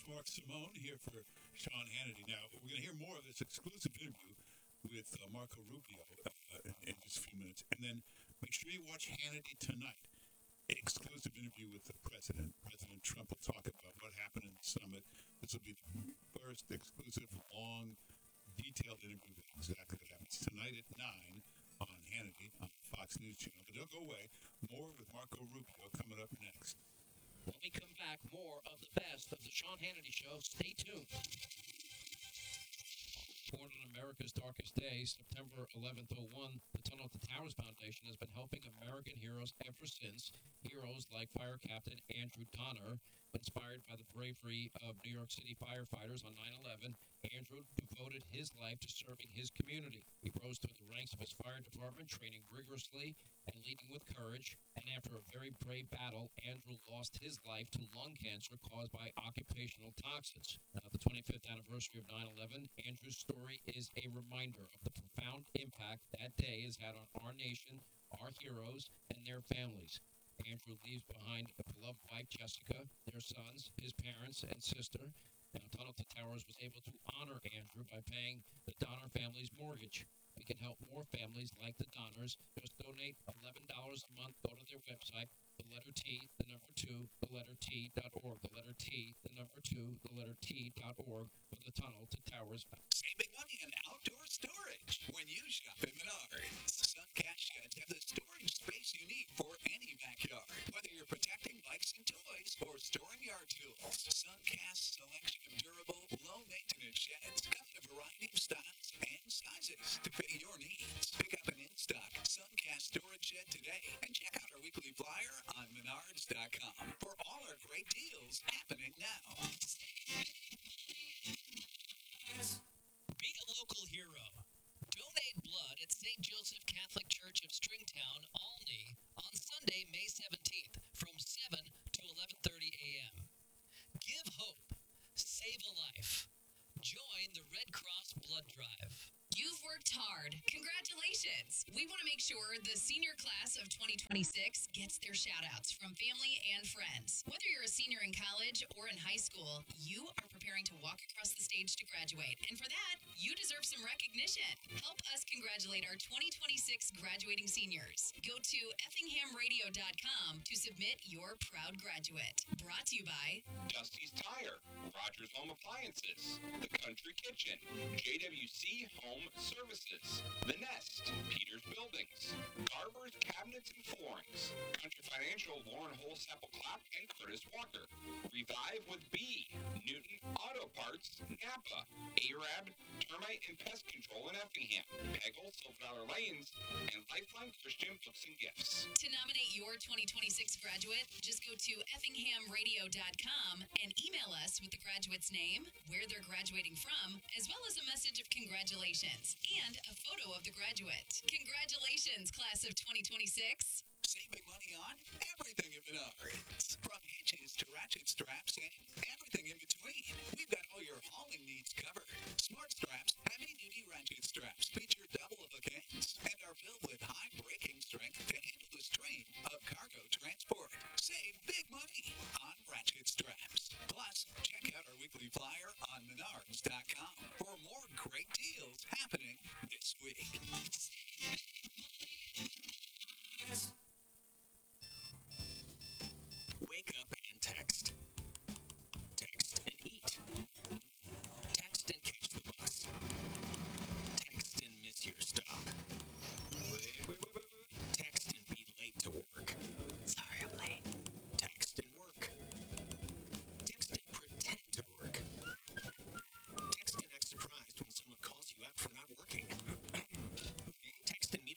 Mark Simone here for Sean Hannity. Now, we're going to hear more of this exclusive interview with Marco Rubio in just a few minutes. And then make sure you watch Hannity tonight. Exclusive interview with the president. President Trump will talk about what happened in the summit. This will be the first exclusive, long, detailed interview with exactly what happens tonight at 9 on Hannity on the Fox News Channel. But don't go away. More with Marco Rubio coming up next. When we come back, more of the best of the Sean Hannity Show. Stay tuned. Born on America's darkest day, September 11th, 01, the Tunnel to Towers Foundation has been helping American heroes ever since. Heroes like Fire Captain Andrew Donner, inspired by the bravery of New York City firefighters on 9/11, Andrew devoted his life to serving his community. He rose through the ranks of his fire department, training rigorously and leading with courage. And after a very brave battle, Andrew lost his life to lung cancer caused by occupational toxins. Now, the 25th anniversary of 9/11, Andrew's story is a reminder of the profound impact that day has had on our nation, our heroes, and their families. Andrew leaves behind a beloved wife, Jessica, their sons, his parents, and sister. Now, Tunnel to Towers was able to honor Andrew by paying the Donner family's mortgage. We can help more families like the Donners. Just donate $11 a month. Go to their website, the letter T, the number 2, the letter T.org. The letter T, the number 2, the letter T.org for the Tunnel to Towers. Saving money in outdoor storage when you shop at Menards. Suncast sheds have the storage space you need for any backyard. Whether you're protecting bikes and toys or storing yard tools, Suncast's selection of durable, low-maintenance sheds come in a variety of styles and sizes to fit your needs. Pick up an in-stock Suncast storage shed today and check out our weekly flyer on Menards.com for all our great deals happening now. Be a local hero. Donate blood at St. Joseph Catholic Church of Stringtown, Olney, on Sunday, May 17th from 7 to 11:30 a.m. Give hope. Save a life. Join the Red Cross Blood Drive. You've worked hard. Congratulations. We want to make sure the senior class of 2026 gets their shout-outs from family and friends. Whether you're a senior in college or in high school, you are preparing to walk across the stage to graduate. And for that, you deserve some recognition. Help us congratulate our 2026 graduating seniors. Go to effinghamradio.com to submit your proud graduate. Brought to you by Dusty's Tire, Rogers Home Appliances, The Country Kitchen, JWC Home Services, The Nest, Peters Buildings, Garber's Cabinets and Floorings, Country Financial, Lauren Holsapple Clapp and Curtis Walker, Revive with B, Newton Auto Parts, Napa, Arab, Termite and Pest Control in Effingham, Peggle, Silver Dollar Lanes, and Lifeline Christian Books and Gifts. To nominate your 2026 graduate, just go to effinghamradio.com and email us with the graduate's name, where they're graduating from, as well as a message of congratulations and a photo of the graduate. Congratulations, class of 2026. Saving money on everything at Menards. From hitches to ratchet straps and everything in between. We've got all your hauling needs covered. Smart Straps, heavy-duty ratchet straps feature double of cans and are filled with high braking strength to handle the strain of cargo transport. Save big money on ratchet straps. Plus, check out our weekly flyer on Menards.com for more great deals happening this week. Wake up and text. Text and eat. Text and catch the bus. Text and miss your stop. Text and be late to work. Sorry, I'm late. Text and work. Text and pretend to work. Text and act surprised when someone calls you out for not working. Text and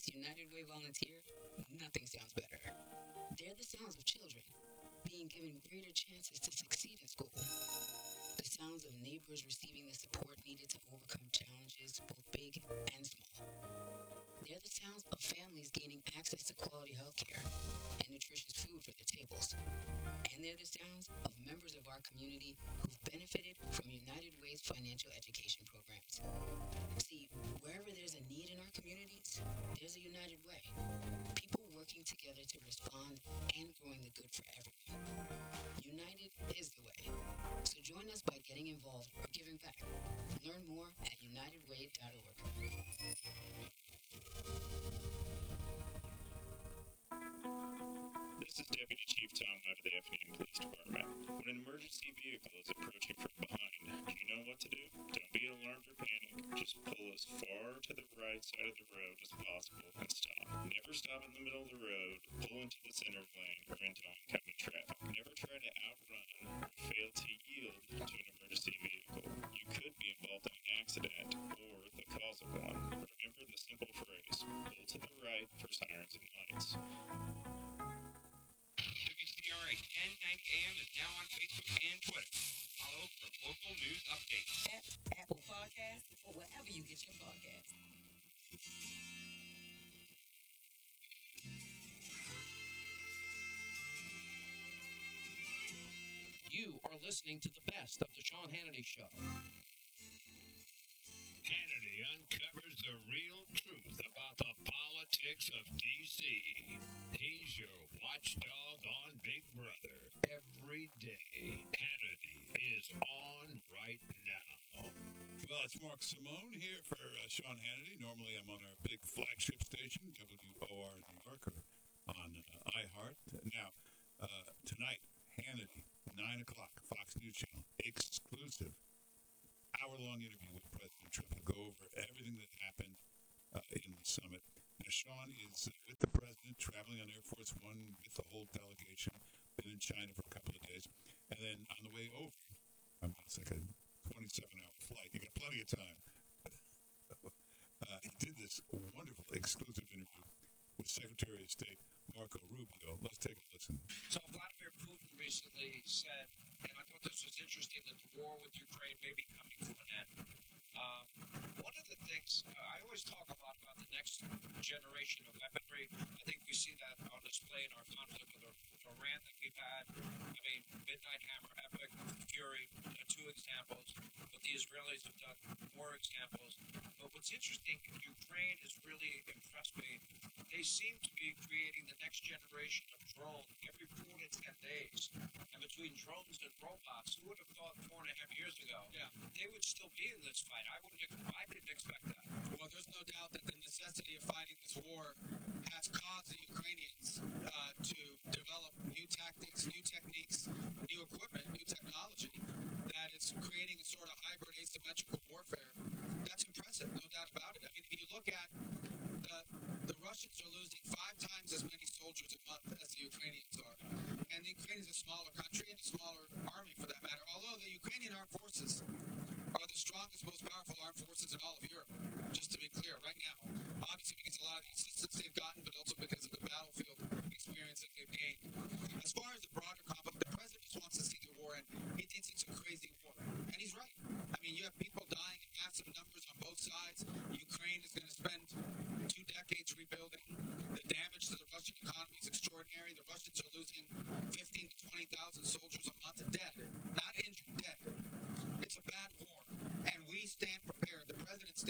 As United Way volunteer, nothing sounds better. They're the sounds of children being given greater chances to succeed in school. The sounds of neighbors receiving the support needed to overcome challenges, both big and small. They're the sounds of families gaining access to quality health care and nutritious food for their tables. And they're the sounds of members of our community who've benefited from United Way's financial education programs. See, wherever there's a need in our communities, there's a United Way. People working together to respond and growing the good for everyone. United is the way. So join us by getting involved or giving back. Learn more at unitedway.org. This is Deputy Chief Tom Hunt of the Effingham Police Department. When an emergency vehicle is approaching from behind, you know what to do? Don't be alarmed or panic. Just pull as far to the right side of the road as possible and stop. Never stop in the middle of the road, pull into the center lane, or into oncoming traffic. Never try to outrun or fail to yield to an emergency vehicle. You could be involved in an accident or the cause of one. Remember the simple phrase, pull to the right for sirens and lights. WCRA 1090 AM is now on Facebook and Twitter. Follow for local news updates. Apple Podcasts, or wherever you get your podcasts. You are listening to the best of the Sean Hannity Show. Hannity uncovers the real truth about the politics of D.C. He's your watchdog on Big Brother every day. Hannity is on right now. Well, it's Mark Simone here for Sean Hannity. Normally I'm on our big flagship station, WOR New York, or on iHeart. Now, tonight, Hannity, 9 o'clock, Fox News Channel, exclusive, hour-long interview with President Trump to go over everything that happened in the summit. Now, Sean is with the president, traveling on Air Force One with the whole delegation, been in China for a couple of days, and then on the way over, it's like a 27-hour flight. You got plenty of time. He did this wonderful exclusive interview with Secretary of State Marco Rubio. Let's take a listen. So Vladimir Putin recently said, and I thought this was interesting, that the war with Ukraine may be coming to an end. One of the things I always talk about the next generation of weaponry, I think we see that on display in our conflict with Iran that we've had. I mean, Midnight Hammer, Epic, Fury, two examples, but the Israelis have done more examples. But what's interesting, Ukraine has really impressed me. They seem to be creating the next generation of drone every 4 to 10 days. And between drones and robots, who would have thought 4.5 years ago they would still be in this fight? I didn't expect that. Well, there's no doubt that the necessity of fighting this war has caused the Ukrainians to develop new tactics, new techniques, new equipment, new technology that is creating a sort of hybrid asymmetrical warfare. That's impressive, no doubt about it. I mean, if you look at the Russians are losing 5 times as many soldiers a month as the Ukrainians are. And the Ukraine is a smaller country and a smaller army for that matter. Although the Ukrainian armed forces are the strongest, most powerful armed forces in all of Europe, just to be clear, right now. Obviously because of a lot of the assistance they've gotten, but also because of the battlefield experience that they've gained. As far as the broader conflict, the president just wants to see the war end. He thinks it's a crazy war. And he's right. I mean, you have people dying in massive numbers on both sides. Ukraine is going to spend 2 decades rebuilding. The damage to the Russian economy is extraordinary. The Russians are losing 15,000 to 20,000 soldiers a month dead. Not injured, dead. It's a bad war. And we stand prepared. The president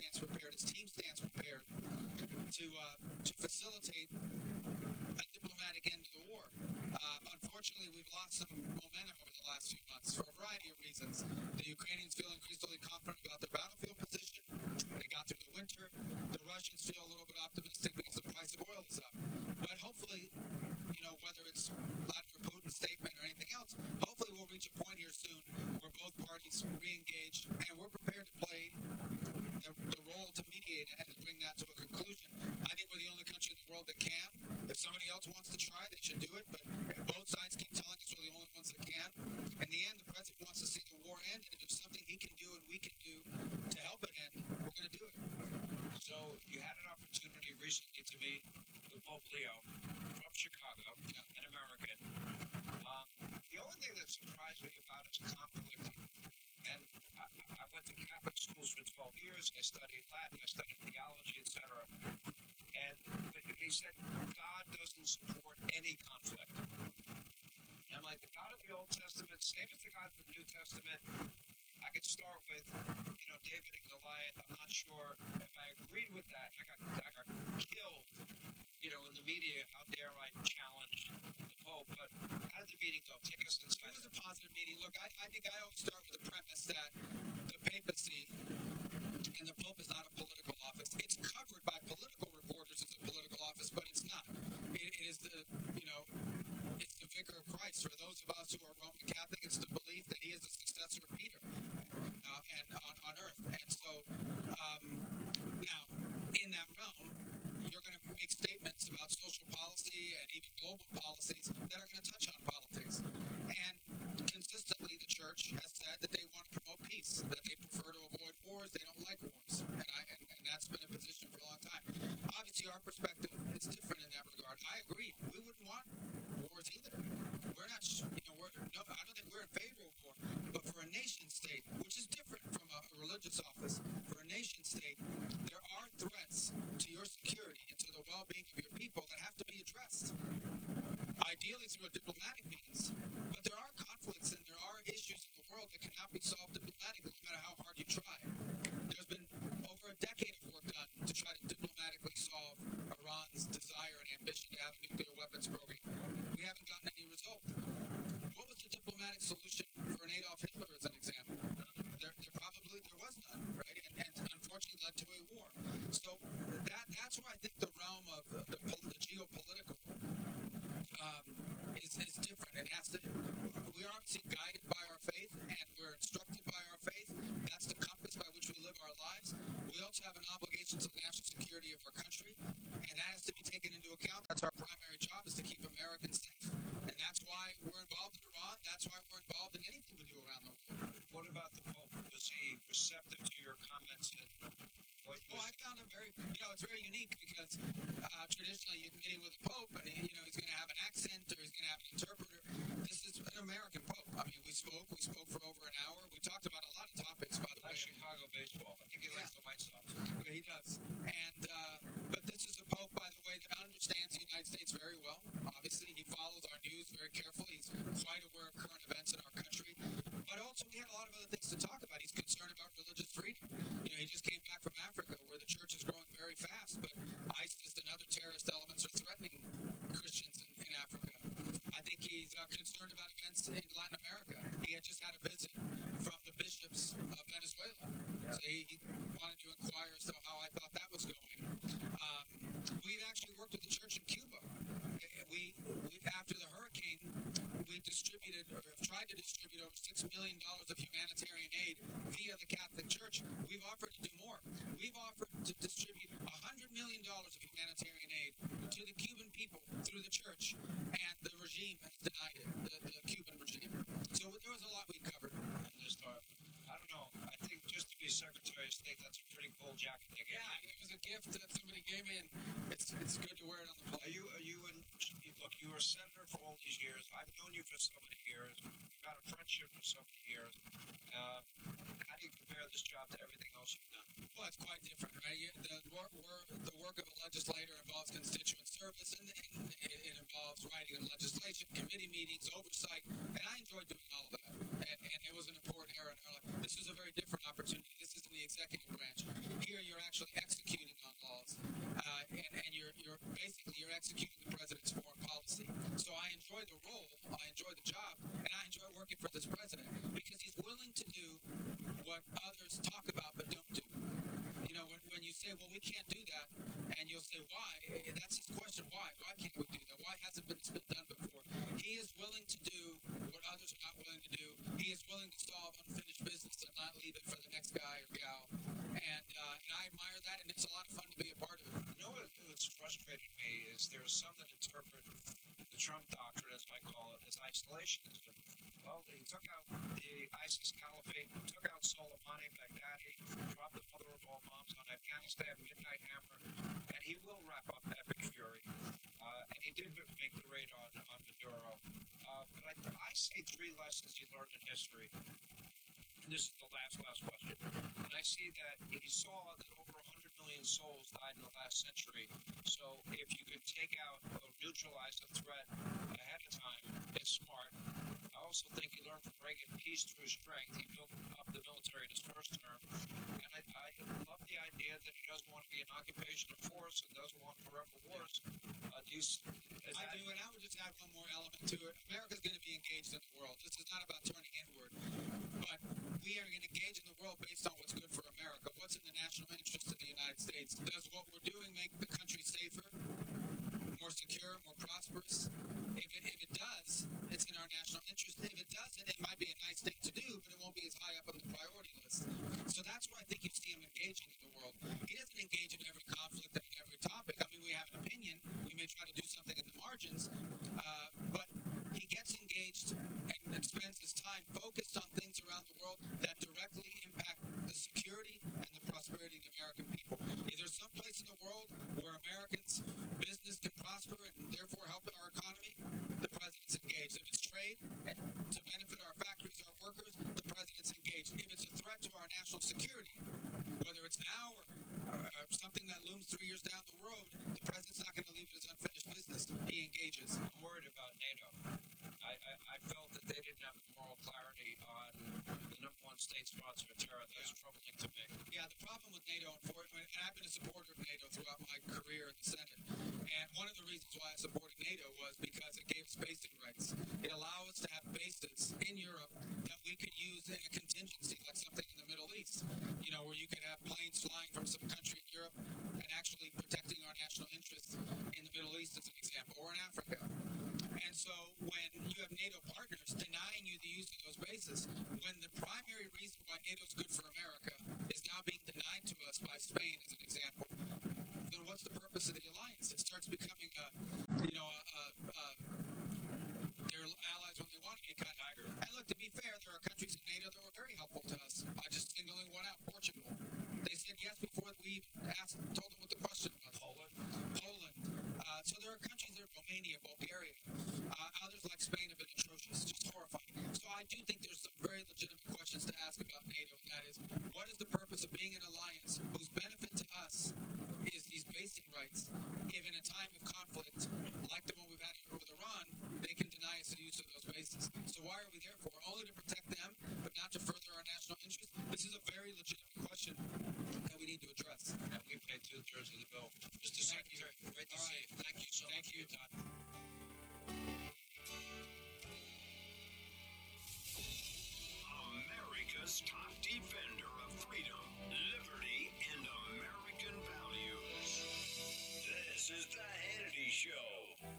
years. I studied Latin, I studied theology, etc. And he said, God doesn't support any conflict. And like the God of the Old Testament, same as the God of the New Testament, I could start with, David and Goliath. I'm not sure if I agreed with that. I got killed, in the media. How dare I challenge the Pope? But how did the meeting go? Take us inside. It was a positive meeting. Look, I think I always start with the premise that the papacy and the Pope is not a political office. It's covered by political reporters as a political office, but it's not. It is it's the vicar of Christ. For those of us who are Roman Catholic, it's the belief that he is the successor of Peter and on earth. And so now, in that realm, you're going to make statements about social policy and even global policies that are going to touch on politics. And consistently, the church has said that they want to promote peace, that they prefer to avoid wars, they don't like wars. And that's been a position for a long time. Obviously, our perspective is different in that regard. I agree. We wouldn't want wars either. We're not, I don't think we're in favor of war. But for a nation state, which is different from a religious office, for a nation state, there are threats to your security and to the well-being of your people that have to be addressed. Ideally through a diplomatic means. But there are conflicts and there are issues in the world that cannot be solved diplomatically, no matter how hard you try. There's been over a decade of work done to try to diplomatically solve Iran's desire and ambition to have a nuclear weapons program. We haven't gotten any result. What was the diplomatic solution for an Adolf Hitler, as an example? There was none, right? And unfortunately led to a war. So that's where I think the realm of the geopolitical is different. It has to. We are obviously guided by our faith, and we're instructed by our faith. That's the compass by which we live our lives. We also have an obligation to the national security of our country, and that has to be taken into account. That's our primary job, is to keep Americans safe. And that's why we're involved in Iran. That's why we're involved in anything we do around the world. What about the Pope? Was he receptive to your comments? I found him it's very unique because traditionally you're meeting with the Pope and, he's going to have an accent or he's going to have an interpreter. This is an American Pope. I mean, we spoke for over an hour. We talked about a lot of topics, by the way. Chicago baseball. I think he likes the White Sox. Yeah, he does. And, but this is a Pope, by the way, that understands the United States very well. Obviously, he follows our news very carefully. He's quite aware of current events in our country. But also, we had a lot of other things to talk about. He's concerned about religious freedom. He just came back from Africa, where the church is growing very fast, but ISIS and other terrorist elements are threatening Christians in Africa. I think he's concerned about events in Latin America. He had just had a visit from the bishops of Venezuela. So he wanted to inquire as to how I thought that was going. We've actually worked with the church in Cuba. We after the hurricane, we distributed, or have tried to distribute, over $6 million of humanitarian aid via the Catholic Church. We've offered to do more. We've offered to distribute $100 million of humanitarian aid to the Cuban people through the church, and the regime has denied it, the Cuban regime. So there was a lot we covered. I don't know. I think just to be Secretary of State, that's a pretty cool jacket they gave me. It was a gift that somebody gave me, and it's good to wear it on the plane. Look, you were senator for all these years. I've known you for so many years. We've got a friendship for so many years. How do you compare this job to everything else you've done? Well, it's quite different, right? The work of a legislator involves constituent service, and it involves writing of legislation, committee meetings, oversight, and I enjoyed doing all of that. And it was an important era in our life. This was a very different opportunity. This isn't the executive branch. Here, you're actually executing on laws, and you're executing the president's foreign policy. So I enjoy the role, I enjoy the job, and I enjoy working for this president because he's willing to do what others talk about but don't do. When you say, well, we can't do that, and you'll say, why? That's his question. Why? Why can't we do that? Why hasn't this been done before? He is willing to do what others are not willing to do. He is willing to solve unfinished business and not leave it for the next guy or gal. And I admire that, and it's a lot of fun to be a part of it. What's frustrated me is there are some that interpret the Trump doctrine, as I call it, as isolationism. Well, he took out the ISIS caliphate, took out Soleimani, Baghdadi, dropped the mother of all bombs on Afghanistan, Midnight Hammer, and he will wrap up Epic Fury. And he did make the raid on Maduro. But I say three lessons he learned in history. And this is the last question. population. And I see that he saw that over 100 million souls died in the last century. So if you could take out or neutralize the threat ahead of time, it's smart. I also think he learned from Reagan peace through strength. He built up the military in his first term. And I love the idea that he doesn't want to be an occupation of force and doesn't want forever wars. I do, and I would just add one more element to it. America's going to be engaged in the world. This is not about turning inward, but we are going to engage in the world based on what's good for America, what's in the national interest of the United States. Does what we're doing make the country safer, more secure, more prosperous? If it does, it's in our national interest. If it doesn't, it might be a nice thing to do, but it won't be as high up on the priority list. So that's where I think you see him engaging in the world. He doesn't engage in every conflict and every topic. I mean, we have an opinion. We may try to do something in the margins, but he gets engaged and spends his time focused on things around the world that directly impact the security and the prosperity of the American people. If there's some place in the world where Americans' business can prosper and therefore help our economy, the president's engaged. If it's trade to benefit our factories, our workers, the president's engaged. If it's a threat to our national security, whether it's now or something that looms 3 years down the road, the president's not going to leave it as unfinished business. He engages. I'm worried about NATO. I felt that they didn't have the moral clarity on the number one state sponsor of terror. That's troubling to me. Yeah, the problem with NATO, and I've been a supporter of NATO throughout my career in the Senate, and one of the reasons why I supported NATO was because it gave us basic rights. It allowed us to have bases in Europe that we could use in a contingency, like something in the Middle East, where you could have planes flying from some country in Europe and actually protecting our national interests in the Middle East, as an example, or in Africa. And so when you have NATO partners denying you the use of those bases, when the primary reason why NATO is good for America is now being denied to us by Spain, as an example, then what's the purpose of the alliance? It starts becoming they're allies when they want to be kind of. And look, to be fair, there are countries in NATO that were very helpful to us. I just singling one out, Portugal. They said yes before we told them what the question was. Poland. So there are countries there, Romania, Bulgaria. Others like Spain have been atrocious, just horrifying. So I do think there's some very legitimate questions to ask about NATO, and that is, what is the purpose of being an alliance whose benefit to us is these basic rights, if in a time of conflict, like the one we've had with Iran, they can deny us the use of those bases. So why are we there for? Only to protect them, but not to further our national interest? This is a very legitimate question that we need to address. And we paid 2/3 of the bill. Mr. Secretary, great to see you. Thank you so much for your time. America's top defender of freedom, liberty, and American values. This is The Hannity Show.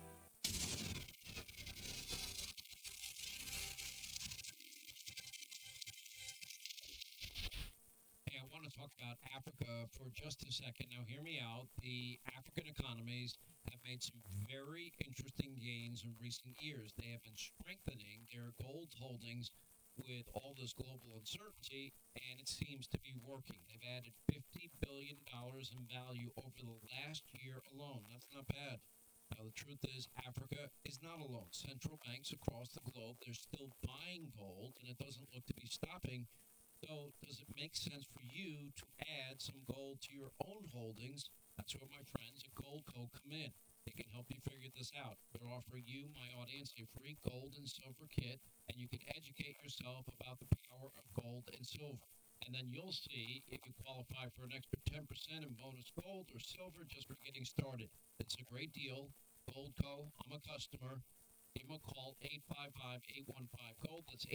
Hey, I want to talk about Africa for just a second. Now, hear me out. The African economies have made some very interesting gains in recent years. They have been strengthening their gold holdings with all this global uncertainty, and it seems to be working. They've added $50 billion in value over the last year alone. That's not bad. Now, the truth is, Africa is not alone. Central banks across the globe, they're still buying gold, and it doesn't look to be stopping. So, does it make sense for you to add some gold to your own holdings? That's where my friends at Goldco come in. They can help you figure this out. They're offering you, my audience, a free gold and silver kit, and you can educate yourself about the power of gold and silver. And then you'll see if you qualify for an extra 10% in bonus gold or silver just for getting started. It's a great deal. Goldco, I'm a customer. Give them a call, 855-815-GOLD. That's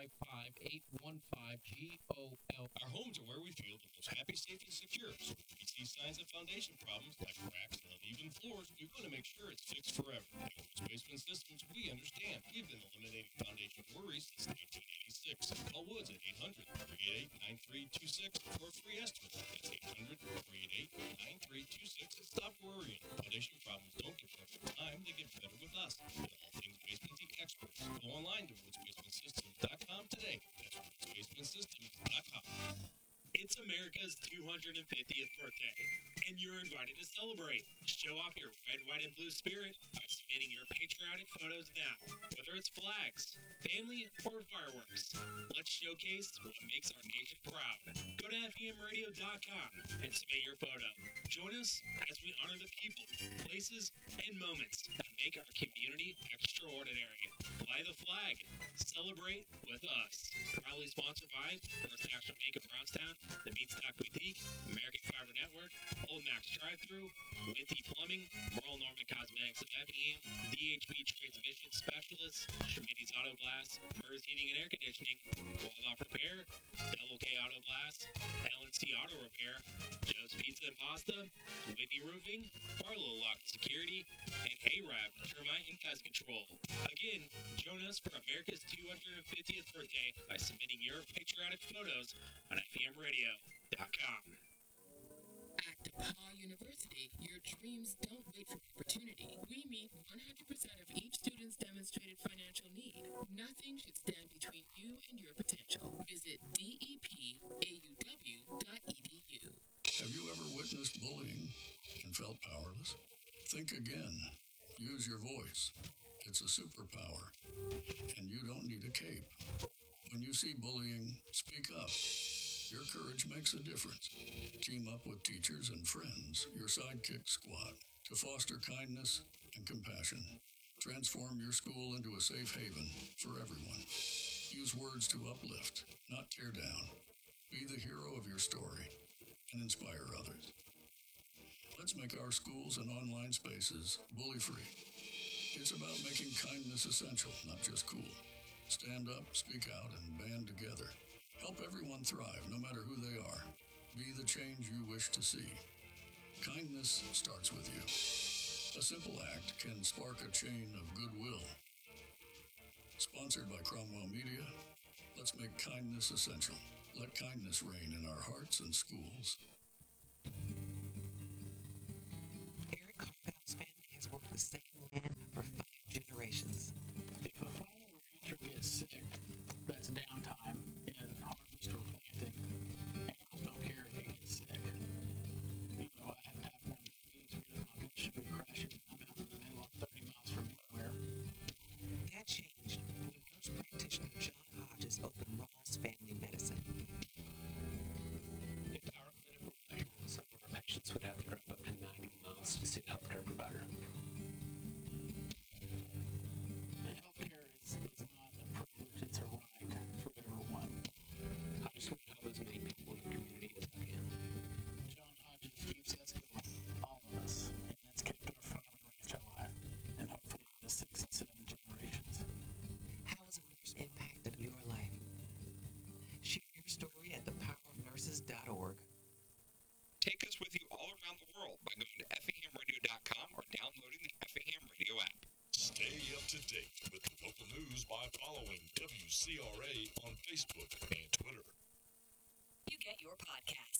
855-815-GOLD. Our homes are where we feel the most happy, safe, and secure. So if we see signs of foundation problems like cracks and uneven floors, we want to make sure it's fixed forever. At Holmes Basement Systems, we understand. We've been eliminating foundation worries since 1986. Call Woods at 800-388-9326 for a free estimate. That's 800-388-9326 and stop worrying. Foundation problems don't get better with time, they get better with us. With all things Basement experts. Go online to woodsbasementsystems.com today. That's woodsbasementsystems.com. It's America's 250th birthday, and you're invited to celebrate. Show off your red, white, and blue spirit by spinning your picture patriotic photos now. Whether it's flags, family, or fireworks, let's showcase what makes our nation proud. Go to FEMradio.com and submit your photo. Join us as we honor the people, places, and moments that make our community extraordinary. Fly the flag. Celebrate with us. Proudly sponsored by First National Bank of Brownstown, the Meatstock Boutique, American Fiber Network, Old Max Drive-Thru, Withy Plumbing, Merle Norman Cosmetics of Effingham, DHB Transmission Specialists, Schmitty's Auto Glass, Mers Heating and Air Conditioning, Waldorf Repair, Double K Auto Glass, LNC Auto Repair, Joe's Pizza and Pasta, Whitney Roofing, Barlow Lock Security, and ARAB Termite and Pest Control. Again, join us for America's 250th birthday by submitting your patriotic photos on FEMradio.com. At DePaul University, your dreams don't wait for opportunity. We meet 100% of each student's demonstrated financial need. Nothing should stand between you and your potential. Visit depauw.edu. Have you ever witnessed bullying and felt powerless? Think again. Use your voice. It's a superpower. And you don't need a cape. When you see bullying, speak up. Your courage makes a difference. Team up with teachers and friends, your sidekick squad, to foster kindness and compassion. Transform your school into a safe haven for everyone. Use words to uplift, not tear down. Be the hero of your story and inspire others. Let's make our schools and online spaces bully-free. It's about making kindness essential, not just cool. Stand up, speak out, and band together. Help everyone thrive, no matter who they are. Be the change you wish to see. Kindness starts with you. A simple act can spark a chain of goodwill. Sponsored by Cromwell Media, let's make kindness essential. Let kindness reign in our hearts and schools. Eric Carpel's family has worked the same land for 5 generations. If a farmer or rancher gets sick, that's downtime in harvest or planting. Animals don't care if he gets sick. You know, I have one of these because my goods should be crashing. I'm out in the middle of 30 miles from anywhere. That changed when nurse practitioner John Hodges opened Rawls Family Medicine. If our medical professionals, some of our patients would have to drive up to 90 miles to see a healthcare provider. And healthcare is not a privilege, it's a right for everyone. I just want to help as many people in the community as I can. John Hodges keeps us going, all of us, and that's kept our family ranch alive, and hopefully the 6 and 7 generations. How has a nurse impacted your life? Share your story at thepowerofnurses.org. Take us with you all around the world by going to FEMradio.com or downloading the FEM Radio app. Stay up to date with the local news by following WCRA on Facebook and Twitter. You get your podcasts